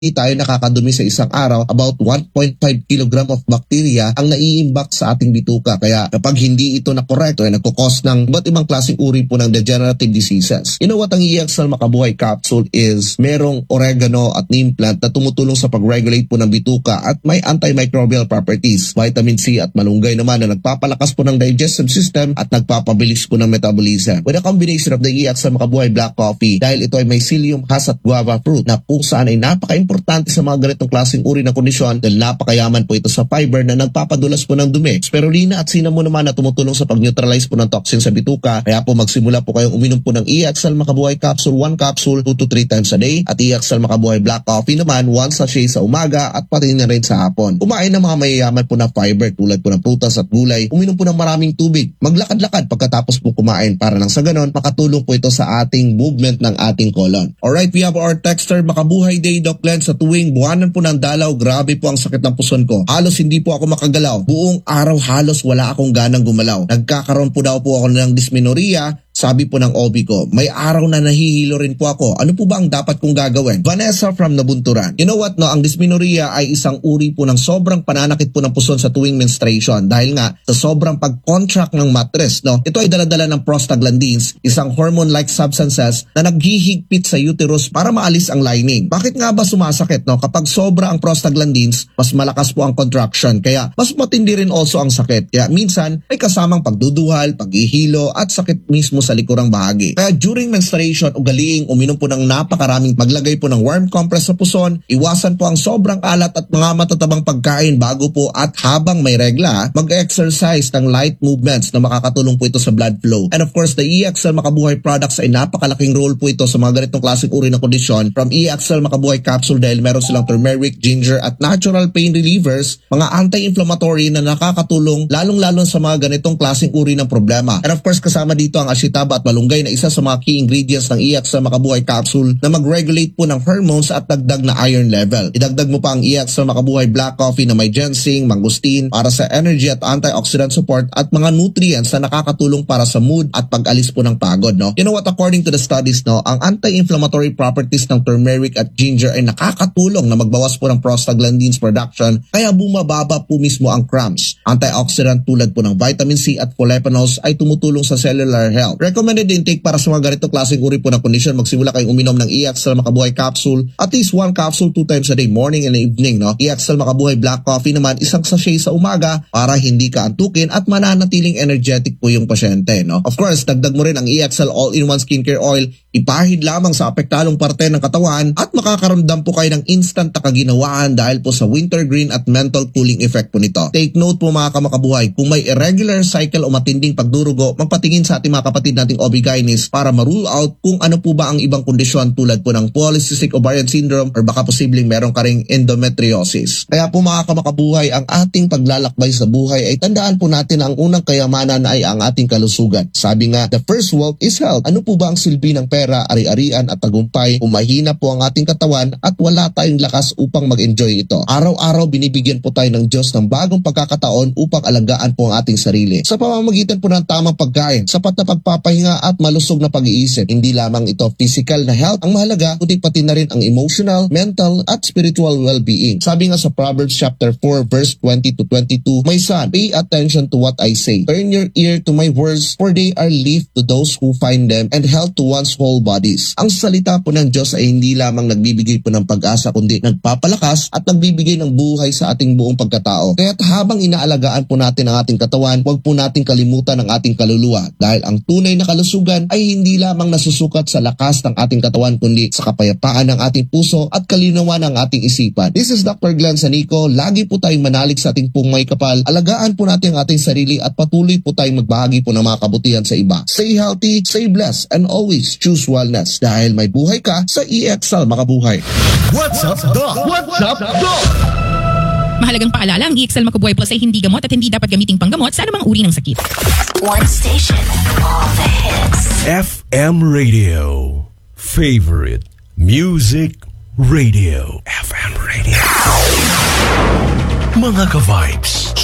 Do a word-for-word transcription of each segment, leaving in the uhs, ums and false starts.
tayo nakakadumi sa isang araw, about one point five kilogram of bacteria ang naiimbak sa ating bituka. Kaya kapag hindi ito na correct, ay nagkukos ng iba't ibang klaseng uri po ng degenerative diseases. You know what ang E X L Makabuhay Capsule is? Merong oregano at neem plant na tumutulong sa pag-regulate po ng bituka at may antimicrobial properties. Vitamin C at malunggay naman na nagpapalakas po ng digestive system at nagpapabilis po ng metabolism. With a combination of the E X L Makabuhay Black Coffee, dahil ito ay may psyllium husk at guava fruit na kung saan ay napaka importante sa mga ganitong klaseng uri ng kondisyon dahil napakayaman po ito sa fiber na nagpapadulas po ng dumi. Spirulina at cinnamon naman na tumutulong sa pag-neutralize po ng toxin sa bituka. Kaya po magsimula po kayong uminom po ng E X L Makabuhay Capsule, one capsule two to three times a day, at E X L Makabuhay Black Coffee naman one sachet sa umaga at pati na rin sa hapon. Kumain ng mga mayayaman po na fiber tulad po ng prutas at gulay. Uminom po ng maraming tubig. Maglakad-lakad pagkatapos po kumain para nang sa ganon makatulong po ito sa ating movement ng ating colon. Alright, we have our texter Makabuhay Day, Doc Len. Sa tuwing buwanan po ng dalaw, grabe po ang sakit ng puson ko. Halos hindi po ako makagalaw. Buong araw halos wala akong ganang gumalaw. Nagkakaroon po daw po ako ng dysmenorrhea. Sabi po ng O B ko, may araw na nahihilo rin po ako. Ano po ba ang dapat kong gagawin? Vanessa from Nabunturan. You know what, no? Ang dysmenorrhea ay isang uri po ng sobrang pananakit po ng puson sa tuwing menstruation dahil nga sa sobrang pag-contract ng mattress, no? Ito ay daladala ng prostaglandins, isang hormone-like substances na naghihigpit sa uterus para maalis ang lining. Bakit nga ba sumasakit, no? Kapag sobra ang prostaglandins, mas malakas po ang contraction. Kaya mas matindi rin also ang sakit. Kaya minsan ay kasamang pagduduhal, paghihilo at sakit mismo sa likurang bahagi. Kaya during menstruation, ugaliing uminom po ng napakaraming maglagay po ng warm compress sa puson, iwasan po ang sobrang alat at mga matatabang pagkain bago po at habang may regla, mag-exercise ng light movements na makakatulong po ito sa blood flow. And of course, the E X L Makabuhay products ay napakalaking role po ito sa mga ganitong klaseng uri ng kondisyon. From E X L Makabuhay Capsule dahil meron silang turmeric, ginger at natural pain relievers, mga anti-inflammatory na nakakatulong lalong-lalong sa mga ganitong klaseng uri ng problema. And of course, kasama dito ang ashitaba at malunggay na isa sa mga key ingredients ng E X L Makabuhay Capsule na mag-regulate po ng hormones at dagdag na iron level. Idagdag mo pa ang E X L Makabuhay Black Coffee na may ginseng, mangustin para sa energy at antioxidant support at mga nutrients na nakakatulong para sa mood at pag-alis po ng pagod, no? You know what, according to the studies, no, ang anti-inflammatory properties ng turmeric at ginger ay nakakatulong na magbawas po ng prostaglandins production kaya bumababa po mismo ang cramps. Antioxidant tulad po ng vitamin C at polyphenols ay tumutulong sa cellular health. Recommended intake para sa mga ganitong klaseng uri po ng kondisyon, magsimula kayong uminom ng E X L Makabuhay Capsule at least one capsule two times a day, morning and evening, no? E X L Makabuhay Black Coffee naman isang sachet sa umaga para hindi ka antukin at mananatiling energetic po yung pasyente, no? Of course, dagdag mo rin ang E X L All-in-One Skincare Oil, ipahid lamang sa apektadong parte ng katawan at makakaramdam po kayo ng instant nakaginawaan dahil po sa wintergreen at mental cooling effect po nito. Take note po mga kamakabuhay, kung may irregular cycle o matinding pagdurugo, magpatingin sa ating mga kapatid nating O B G Y N para ma-rule out kung ano po ba ang ibang kondisyon tulad po ng polycystic ovarian syndrome or baka posibleng meron ka ring endometriosis. Kaya po mga kamakabuhay, ang ating paglalakbay sa buhay ay tandaan po natin ang unang kayamanan ay ang ating kalusugan. Sabi nga, the first wealth is health. Ano po ba ang silbi ng pera, ari-arian at tagumpay kung mahina po ang ating katawan at wala tayong lakas upang mag-enjoy ito? Araw-araw binibigyan po tayo ng Diyos ng bagong pagkakataon upang alagaan po ang ating sarili. Sa pamamagitan po ng tamang pagkain, sapat na pagpapahinga at malusog na pag-iisip. Hindi lamang ito physical na health ang mahalaga, kundi pati na rin ang emotional, mental at spiritual well-being. Sabi nga sa Proverbs chapter four verse twenty to twenty-two, "My son, pay attention to what I say. Turn your ear to my words, for they are life to those who find them and health to one's whole bodies." Ang salita po ng Diyos ay hindi lamang nagbibigay po ng pag-asa, kundi nagpapalakas at nagbibigay ng buhay sa ating buong pagkatao. Kaya't habang inaalagaan po natin ang ating katawan, huwag po nating kalimutan ang ating kaluluwa dahil ang tunay na kalusugan ay hindi lamang nasusukat sa lakas ng ating katawan kundi sa kapayapaan ng ating puso at kalinawan ng ating isipan. This is Doctor Glenn Sanico. Lagi po tayong manalig sa ating pong may kapal. Alagaan po natin ang ating sarili at patuloy po tayong magbahagi po ng mga kabutihan sa iba. Stay healthy, stay blessed, and always choose wellness dahil may buhay ka sa E X L Makabuhay. What's up, Doc? What's up, Doc? Mahalagang paalala, ang E X L Makabuhay Plus ay hindi gamot at hindi dapat gamiting panggamot sa anumang uri ng sakit. One station, all the hits. F M Radio. Favorite Music Radio. F M Radio. Mga ka-vibes,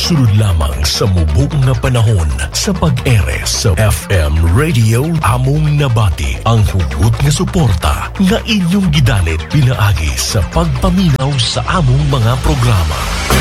Sunod lamang sa mubong nga panahon sa pag-ere sa F M Radio among nabati ang hugot nga suporta nga inyong gidalit pinaagi sa pagpaminaw sa among mga programa.